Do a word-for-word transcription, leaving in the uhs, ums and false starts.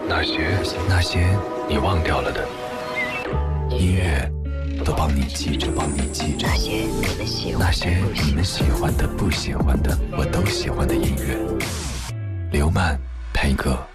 那些那些你忘掉了的音乐，都帮你记着，帮你记着。 那些你们喜欢， 那些你们喜欢的、不喜欢的，我都喜欢的音乐。刘曼，配歌。